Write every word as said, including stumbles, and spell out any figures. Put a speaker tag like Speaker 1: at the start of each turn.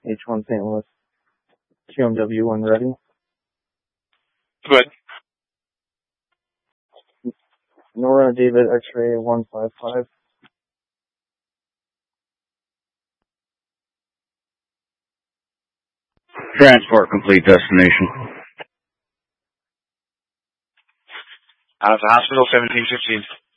Speaker 1: H one Saint Louis. Q M W one ready.
Speaker 2: Good.
Speaker 1: Nora David X-ray one five five.
Speaker 3: Transport complete destination.
Speaker 2: Out of the hospital, seventeen fifteen.